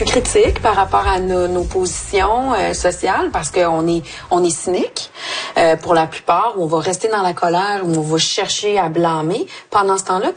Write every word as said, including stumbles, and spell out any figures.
plus critique par rapport à nos, nos positions euh, sociales parce qu'on est, on est cynique euh, pour la plupart, où on va rester dans la colère, où on va chercher à blâmer. Pendant ce temps-là,